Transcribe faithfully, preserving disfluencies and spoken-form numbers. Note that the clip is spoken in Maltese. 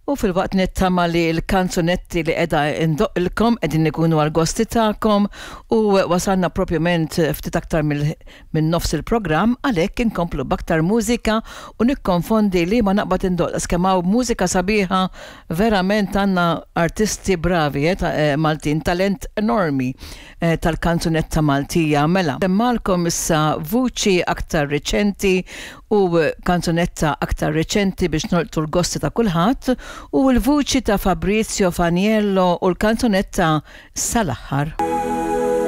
U fil-waqt nittama li l-kanzunetti li edha indoqilkom edin ikunu għal-gosti ta'kom u wasalna propjament ftit aktar minn nofs il-program għalhekk inkomplu baktar mużika u nikkonfondi li ma naqbad indoq skemaw mużika sabiħa verament għandna artisti bravi eh, Maltin, talent enormi eh, tal-kanzunetta Maltija mela. Demmalkom issa vuċi aktar reċenti u kanzunetta aktar reċenti biex nolqtu l-gosti ta' kulħadd u l-vuċi ta' Fabrizio Faniello u l-kanzunetta Sal-aħħar.